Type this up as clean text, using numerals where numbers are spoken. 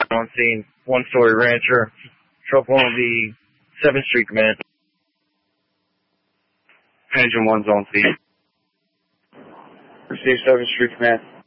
on scene. One-story rancher. Truck 1 will be 7th Street, command. Engine 1's on scene. Receive 7th Street, command.